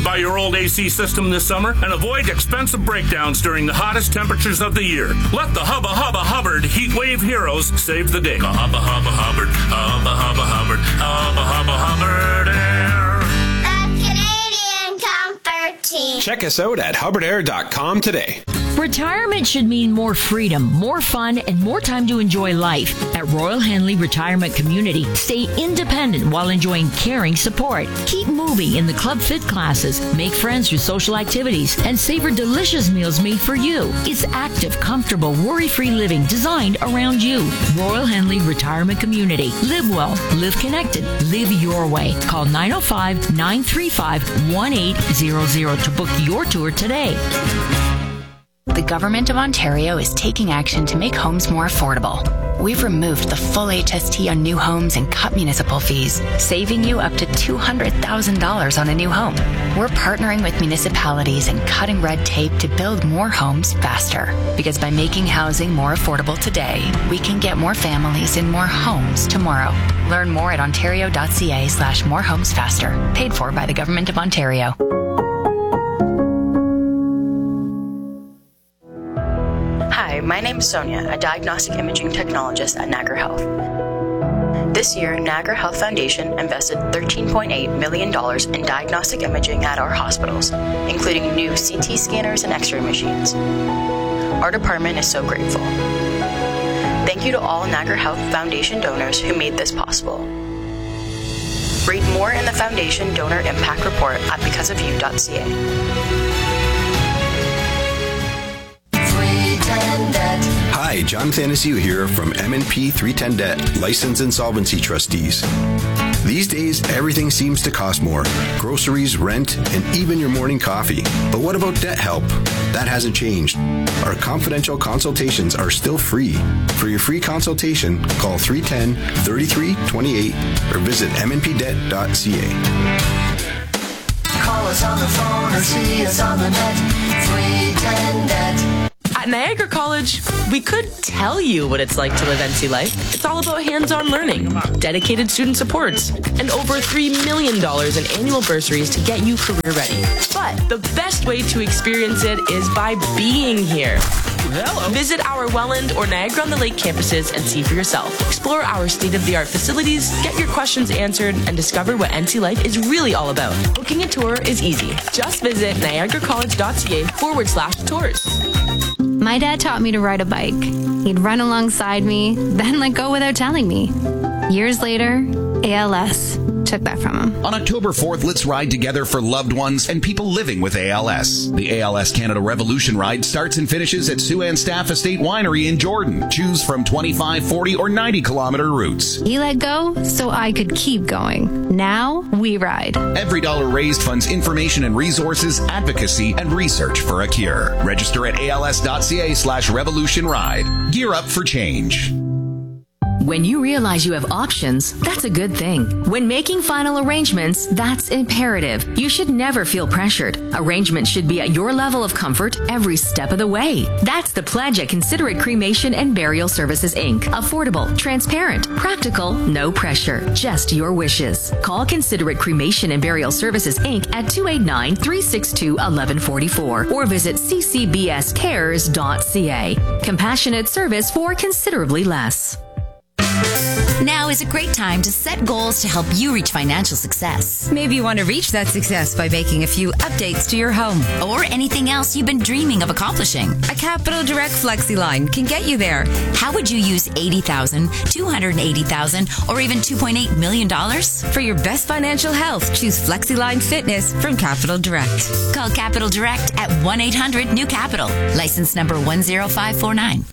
run by your old AC system this summer and avoid expensive breakdowns during the hottest temperatures of the year. Let the Hubba Hubba Hubbard Heat Wave Heroes save the day. Hubba Hubba Hubbard, Hubba Hubba Hubbard, Hubba Hubba Hubbard Air. The Canadian Comfort Team. Check us out at hubbardair.com today. Retirement should mean more freedom, more fun, and more time to enjoy life. At Royal Henley Retirement Community, stay independent while enjoying caring support. Keep moving in the Club Fit classes, make friends through social activities, and savor delicious meals made for you. It's active, comfortable, worry-free living designed around you. Royal Henley Retirement Community. Live well, live connected, live your way. Call 905-935-1800 to book your tour today. The Government of Ontario is taking action to make homes more affordable. We've removed the full HST on new homes and cut municipal fees, saving you up to $200,000 on a new home. We're partnering with municipalities and cutting red tape to build more homes faster. Because by making housing more affordable today, we can get more families in more homes tomorrow. Learn more at ontario.ca/morehomesfaster. Paid for by the Government of Ontario. Hi, my name is Sonia, a diagnostic imaging technologist at Niagara Health. This year, Niagara Health Foundation invested $13.8 million in diagnostic imaging at our hospitals, including new CT scanners and X-ray machines. Our department is so grateful. Thank you to all Niagara Health Foundation donors who made this possible. Read more in the Foundation Donor Impact Report at becauseofyou.ca. Hi, John Thanasiu here from M&P 310 Debt, Licensed Insolvency Trustees. These days, everything seems to cost more. Groceries, rent, and even your morning coffee. But what about debt help? That hasn't changed. Our confidential consultations are still free. For your free consultation, call 310-3328 or visit mnpdebt.ca. Call us on the phone or see us on the net. 310 Debt. At Niagara College, we could tell you what it's like to live NC life. It's all about hands-on learning, dedicated student supports, and over $3 million in annual bursaries to get you career ready. But the best way to experience it is by being here. Hello. Visit our Welland or Niagara-on-the-Lake campuses and see for yourself. Explore our state-of-the-art facilities, get your questions answered, and discover what NC life is really all about. Booking a tour is easy. Just visit niagaracollege.ca/tours. My dad taught me to ride a bike. He'd run alongside me, then let go without telling me. Years later, ALS took that from him. On October 4th, let's ride together for loved ones and people living with ALS. The ALS Canada Revolution Ride starts and finishes at Sue-Ann Staff Estate Winery in Jordan. Choose from 25, 40, or 90-kilometer routes. He let go so I could keep going. Now we ride. Every dollar raised funds information and resources, advocacy, and research for a cure. Register at als.ca/revolution ride. Gear up for change. When you realize you have options, that's a good thing. When making final arrangements, that's imperative. You should never feel pressured. Arrangements should be at your level of comfort every step of the way. That's the pledge at Considerate Cremation and Burial Services, Inc. Affordable, transparent, practical, no pressure, just your wishes. Call Considerate Cremation and Burial Services, Inc. at 289-362-1144 or visit ccbscares.ca. Compassionate service for considerably less. Now is a great time to set goals to help you reach financial success. Maybe you want to reach that success by making a few updates to your home. Or anything else you've been dreaming of accomplishing. A Capital Direct FlexiLine can get you there. How would you use $80,000, $280,000, or even $2.8 million? For your best financial health, choose FlexiLine Fitness from Capital Direct. Call Capital Direct at 1-800-NEW-CAPITAL. License number 10549.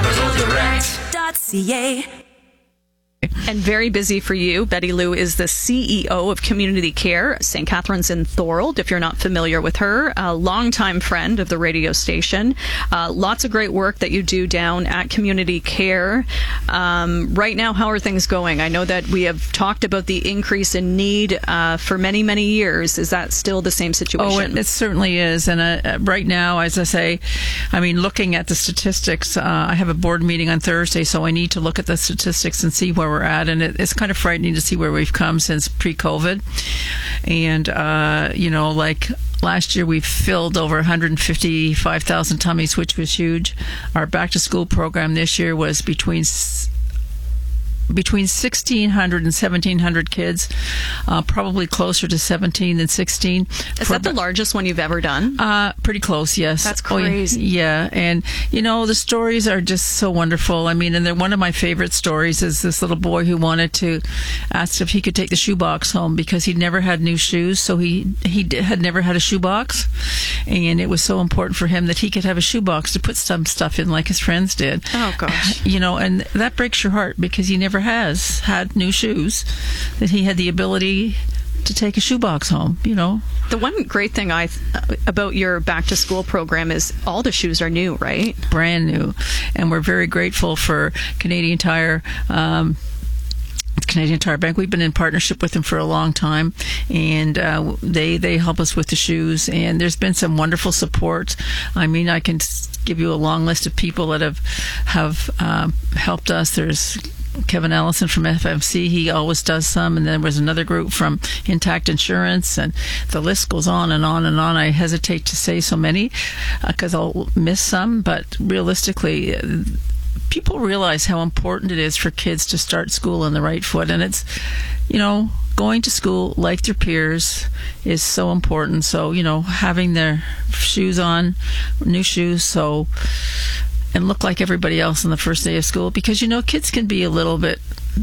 CapitalDirect.ca. And very busy for you. Betty Lou is the CEO of Community Care, St. Catharines in Thorold, if you're not familiar with her. A longtime friend of the radio station. Lots of great work that you do down at Community Care. Right now, how are things going? I know that we have talked about the increase in need for many, many years. Is that still the same situation? Oh, it certainly is. And right now, as I say, I mean, looking at the statistics, I have a board meeting on Thursday, so I need to look at the statistics and see where we're at, and it's kind of frightening to see where we've come since pre-COVID. And, like last year we filled over 155,000 tummies, which was huge. Our back to school program this year was between 1,600 and 1,700 kids, probably closer to 17 than 16. Is that the largest one you've ever done? Pretty close, yes. That's crazy. Yeah, and the stories are just so wonderful. I mean, and one of my favorite stories is this little boy who wanted to ask if he could take the shoebox home because he'd never had new shoes, so he had never had a shoebox, and it was so important for him that he could have a shoebox to put some stuff in like his friends did. Oh, gosh. And that breaks your heart because he never has had new shoes, that he had the ability to take a shoebox home, The one great thing about your back to school program is all the shoes are new, right? Brand new. And we're very grateful for Canadian Tire. Canadian Tire Bank. We've been in partnership with them for a long time, and they help us with the shoes, and there's been some wonderful support. I mean, I can give you a long list of people that have helped us. There's Kevin Allison from FMC, he always does some, and then there was another group from Intact Insurance, and the list goes on and on and on. I hesitate to say so many because I'll miss some, but realistically, people realize how important it is for kids to start school on the right foot, and it's, going to school like their peers is so important. So, having their shoes on, new shoes, and look like everybody else on the first day of school, because kids can be a little bit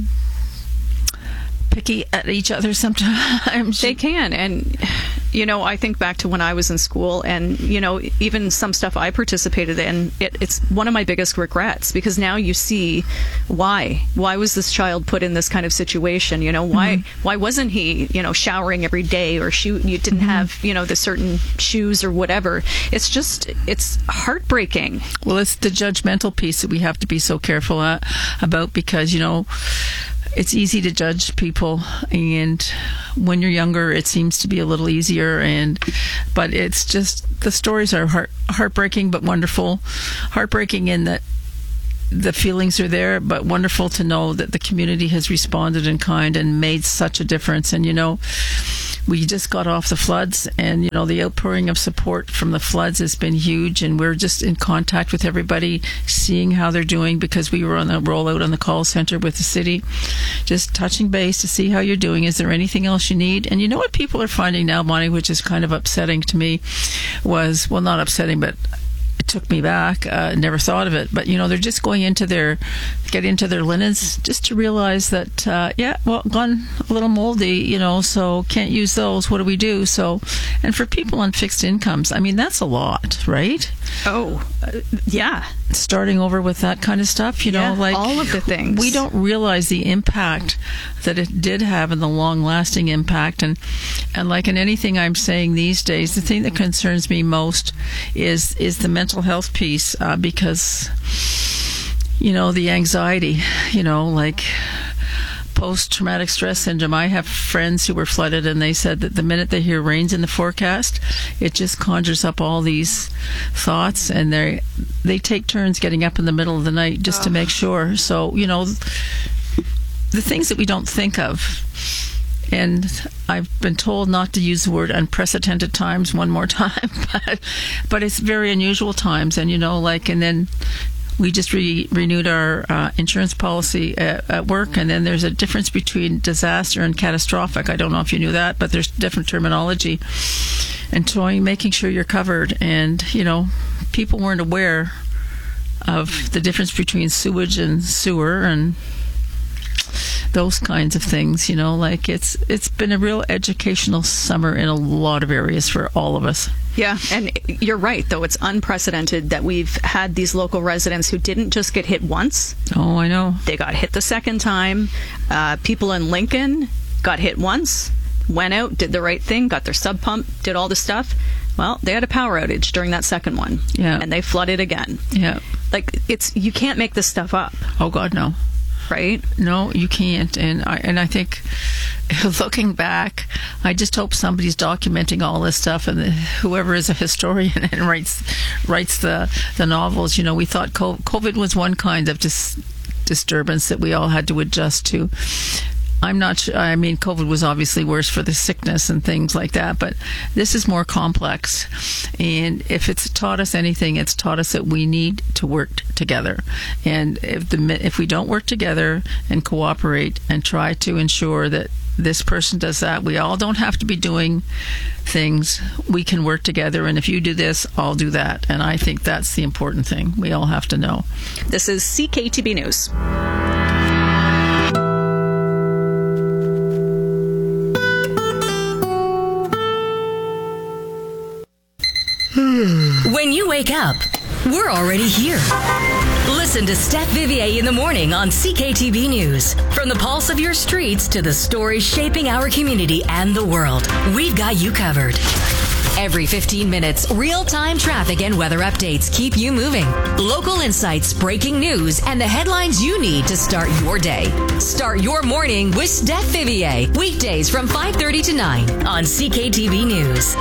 picky at each other sometimes. They can, and I think back to when I was in school, and even some stuff I participated in, it's one of my biggest regrets, because now you see why was this child put in this kind of situation, why wasn't he showering every day, or you didn't have the certain shoes or whatever. It's heartbreaking. Well, it's the judgmental piece that we have to be so careful about, because it's easy to judge people, and when you're younger it seems to be a little easier, but it's just, the stories are heartbreaking but wonderful. Heartbreaking in that the feelings are there, but wonderful to know that the community has responded in kind and made such a difference. And we just got off the floods, and the outpouring of support from the floods has been huge, and we're just in contact with everybody, seeing how they're doing, because we were on the rollout on the call center with the city, just touching base to see how you're doing. Is there anything else you need? And what people are finding now, Bonnie, which is kind of upsetting to me, was, well, not upsetting, but it took me back. Never thought of it, but they're just going into their linens, just to realize that gone a little moldy, so can't use those. What do we do? So, and for people on fixed incomes, I mean, that's a lot, right? Yeah. Starting over with that kind of stuff, like all of the things. We don't realize the impact that it did have, and the long-lasting impact. And like in anything I'm saying these days, the thing that concerns me most is the mental health piece, because the anxiety, like post-traumatic stress syndrome. I have friends who were flooded, and they said that the minute they hear rain's in the forecast, it just conjures up all these thoughts, and they take turns getting up in the middle of the night just to make sure. So, the things that we don't think of. And I've been told not to use the word unprecedented times one more time, but it's very unusual times. And, and then we just renewed our insurance policy at work, and then there's a difference between disaster and catastrophic. I don't know if you knew that, but there's different terminology. And making sure you're covered. And, people weren't aware of the difference between sewage and sewer and those kinds of things, like it's been a real educational summer in a lot of areas for all of us. Yeah, and you're right, though. It's unprecedented that we've had these local residents who didn't just get hit once. Oh, I know. They got hit the second time. People in Lincoln got hit once, went out, did the right thing, got their sub pump, did all the stuff. Well, they had a power outage during that second one. Yeah. And they flooded again. Yeah. Like, you can't make this stuff up. Oh, God, no. Right? No, you can't. And I think, looking back, I just hope somebody's documenting all this stuff, and whoever is a historian and writes the novels. We thought COVID was one kind of disturbance that we all had to adjust to. I'm not sure. I mean, COVID was obviously worse for the sickness and things like that, but this is more complex. And if it's taught us anything, it's taught us that we need to work together. And if we don't work together and cooperate and try to ensure that this person does that, we all don't have to be doing things. We can work together, and if you do this, I'll do that. And I think that's the important thing. We all have to know. This is CKTB News. When you wake up, we're already here. Listen to Steph Vivier in the morning on CKTB News. From the pulse of your streets to the stories shaping our community and the world, we've got you covered. Every 15 minutes, real-time traffic and weather updates keep you moving. Local insights, breaking news, and the headlines you need to start your day. Start your morning with Steph Vivier. Weekdays from 5:30 to 9 on CKTB News.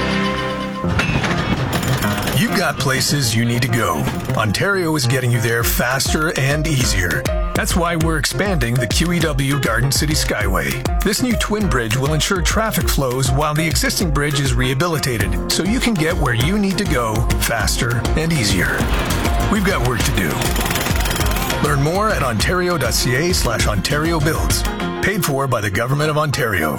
You've got places you need to go. Ontario is getting you there faster and easier. That's why we're expanding the QEW Garden City Skyway. This new twin bridge will ensure traffic flows while the existing bridge is rehabilitated, so you can get where you need to go faster and easier. We've got work to do. Learn more at ontario.ca/Ontario Builds. Paid for by the Government of Ontario.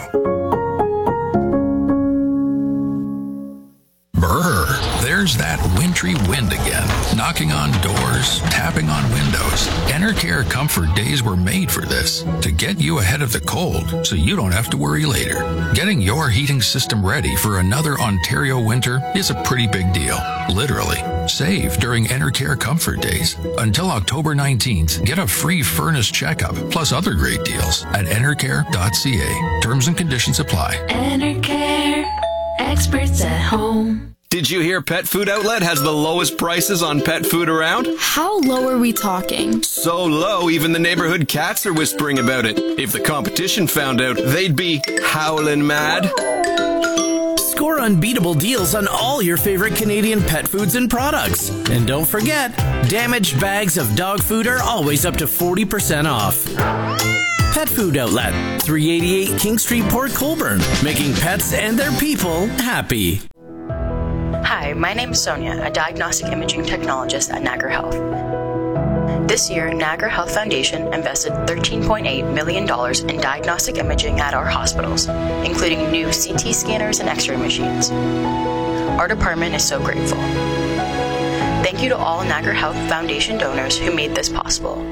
Brr, there's that wintry wind again, knocking on doors, tapping on windows. Enercare Comfort Days were made for this, to get you ahead of the cold so you don't have to worry later. Getting your heating system ready for another Ontario winter is a pretty big deal, literally. Save during Enercare Comfort Days. Until October 19th, get a free furnace checkup, plus other great deals at enercare.ca. Terms and conditions apply. Enercare, experts at home. Did you hear Pet Food Outlet has the lowest prices on pet food around? How low are we talking? So low, even the neighborhood cats are whispering about it. If the competition found out, they'd be howling mad. Score unbeatable deals on all your favorite Canadian pet foods and products. And don't forget, damaged bags of dog food are always up to 40% off. Pet Food Outlet, 388 King Street, Port Colborne, making pets and their people happy. Hi, my name is Sonia, a diagnostic imaging technologist at Niagara Health. This year, Niagara Health Foundation invested $13.8 million in diagnostic imaging at our hospitals, including new CT scanners and X-ray machines. Our department is so grateful. Thank you to all Niagara Health Foundation donors who made this possible.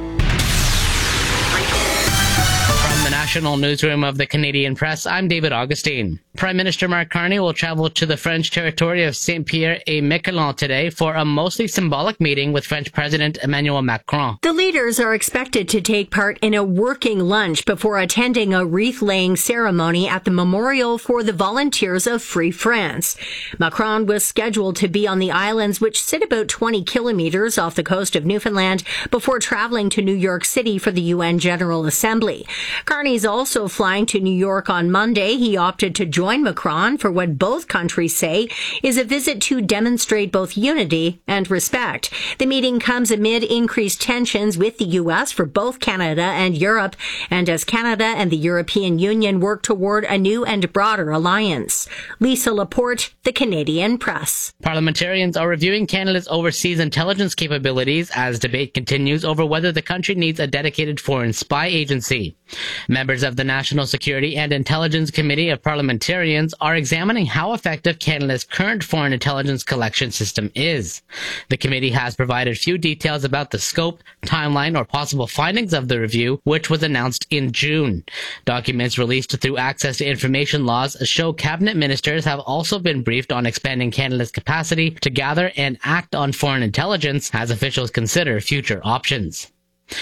From the National Newsroom of the Canadian Press, I'm David Augustine. Prime Minister Mark Carney will travel to the French territory of Saint-Pierre-et-Miquelon today for a mostly symbolic meeting with French President Emmanuel Macron. The leaders are expected to take part in a working lunch before attending a wreath-laying ceremony at the Memorial for the Volunteers of Free France. Macron was scheduled to be on the islands, which sit about 20 kilometers off the coast of Newfoundland, before traveling to New York City for the UN General Assembly. Carney's also flying to New York on Monday. He opted to join Macron for what both countries say is a visit to demonstrate both unity and respect. The meeting comes amid increased tensions with the U.S. for both Canada and Europe, and as Canada and the European Union work toward a new and broader alliance. Lisa Laporte, The Canadian Press. Parliamentarians are reviewing Canada's overseas intelligence capabilities as debate continues over whether the country needs a dedicated foreign spy agency. Members of the National Security and Intelligence Committee of Parliamentarians are examining how effective Canada's current foreign intelligence collection system is. The committee has provided few details about the scope, timeline, or possible findings of the review, which was announced in June. Documents released through Access to Information laws show cabinet ministers have also been briefed on expanding Canada's capacity to gather and act on foreign intelligence as officials consider future options.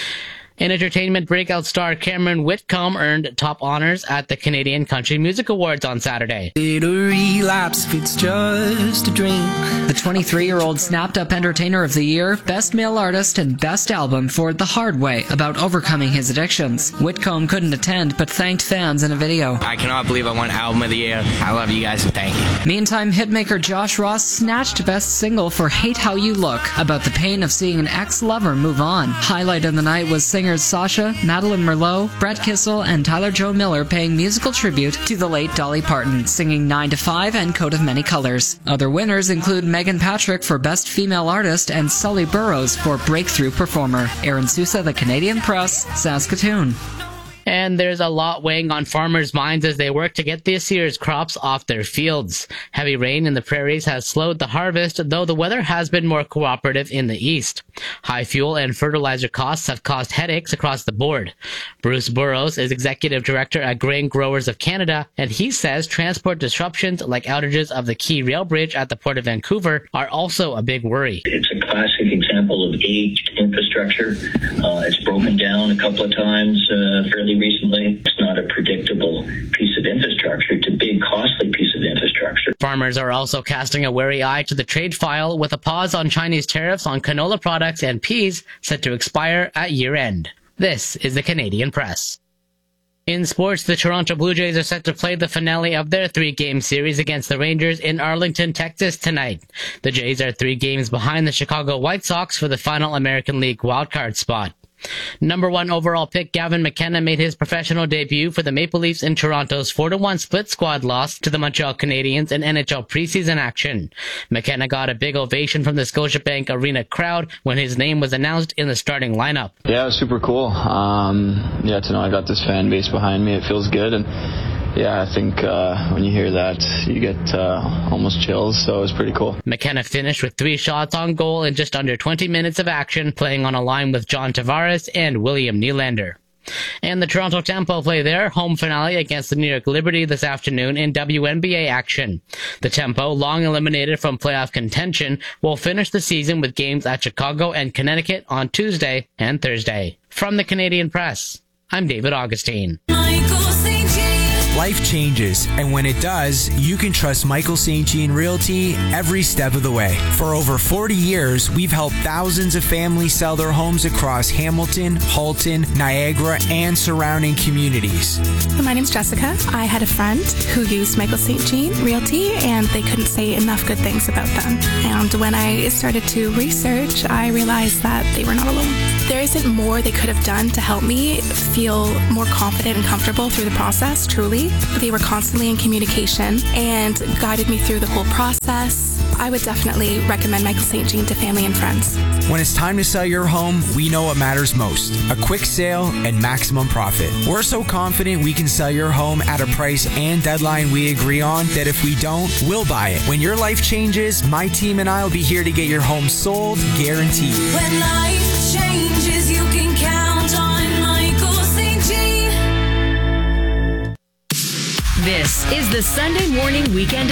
In entertainment, breakout star Cameron Whitcomb earned top honors at the Canadian Country Music Awards on Saturday. It a relapse if it's just a drink. The 23-year-old snapped up Entertainer of the Year, Best Male Artist, and Best Album for The Hard Way, about overcoming his addictions. Whitcomb couldn't attend, but thanked fans in a video. I cannot believe I won Album of the Year. I love you guys and thank you. Meantime, hitmaker Josh Ross snatched Best Single for Hate How You Look, about the pain of seeing an ex-lover move on. Highlight of the night was singer singers Sasha, Madeline Merlot, Brett Kissel, and Tyler Joe Miller paying musical tribute to the late Dolly Parton, singing 9 to 5 and Coat of Many Colors. Other winners include Megan Patrick for Best Female Artist and Sully Burrows for Breakthrough Performer. Aaron Sousa, The Canadian Press, Saskatoon. And there's a lot weighing on farmers' minds as they work to get this year's crops off their fields. Heavy rain in the prairies has slowed the harvest, though the weather has been more cooperative in the east. High fuel and fertilizer costs have caused headaches across the board. Bruce Burrows is executive director at Grain Growers of Canada, and he says transport disruptions like outages of the Key Rail Bridge at the Port of Vancouver are also a big worry. It's a classic example of aged infrastructure. It's broken down a couple of times fairly recently. It's not a predictable piece of infrastructure. It's a big, costly piece of infrastructure. Farmers are also casting a wary eye to the trade file, with a pause on Chinese tariffs on canola products and peas set to expire at year-end. This is the Canadian Press. In sports, the Toronto Blue Jays are set to play the finale of their 3-game series against the Rangers in Arlington, Texas tonight. The Jays are 3 games behind the Chicago White Sox for the final American League wildcard spot. Number 1 overall pick Gavin McKenna made his professional debut for the Maple Leafs in Toronto's 4-1 split squad loss to the Montreal Canadiens in NHL preseason action. McKenna got a big ovation from the Scotiabank Arena crowd when his name was announced in the starting lineup. Yeah, it was super cool. To know I got this fan base behind me, it feels good. And yeah, I think when you hear that, you get almost chills, so it was pretty cool. McKenna finished with 3 shots on goal in just under 20 minutes of action, playing on a line with John Tavares and William Nylander. And the Toronto Tempo play their home finale against the New York Liberty this afternoon in WNBA action. The Tempo, long eliminated from playoff contention, will finish the season with games at Chicago and Connecticut on Tuesday and Thursday. From the Canadian Press, I'm David Augustine. Life changes, and when it does, you can trust Michael St. Jean Realty every step of the way. For over 40 years, we've helped thousands of families sell their homes across Hamilton, Halton, Niagara, and surrounding communities. My name's Jessica. I had a friend who used Michael St. Jean Realty, and they couldn't say enough good things about them. And when I started to research, I realized that they were not alone. There isn't more they could have done to help me feel more confident and comfortable through the process, truly. They were constantly in communication and guided me through the whole process. I would definitely recommend Michael St. Jean to family and friends. When it's time to sell your home, we know what matters most: a quick sale and maximum profit. We're so confident we can sell your home at a price and deadline we agree on that if we don't, we'll buy it. When your life changes, my team and I will be here to get your home sold, guaranteed. When life changes, you can count on Michael St. Jean. This is the Sunday Morning Weekend